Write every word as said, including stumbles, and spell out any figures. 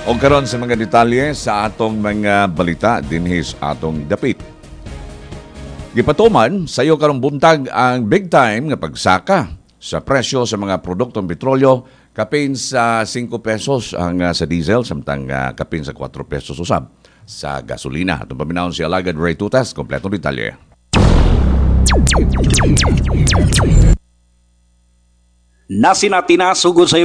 O karon sa mga detalye sa atong mga balita dinhis atong dapit. Gipatuman sayo karong buntag ang big time nga pagsaka sa presyo sa mga produktong petrolyo, kapin sa singko pesos ang uh, sa diesel samtang uh, kapin sa kwatro pesos usab sa gasolina. Atong paminawon si Alagad Ray Tutas, kompletong detalye. Nasinatina sugod sa